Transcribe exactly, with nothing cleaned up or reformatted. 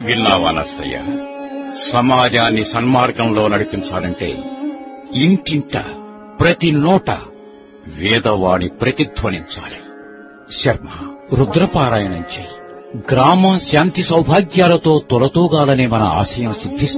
విన్నావా నర్సయ్య? సమాజాన్ని సన్మార్గంలో నడిపించాలంటే ఇంటింట ప్రతి నోట వేదవాణి ప్రతిధ్వనించాలి. శర్మ, రుద్రపారాయణం చెయ్యి. గ్రామం శాంతి సౌభాగ్యాలతో తొలతూగాలనే మన ఆశయం సిద్ధిస్తుంది.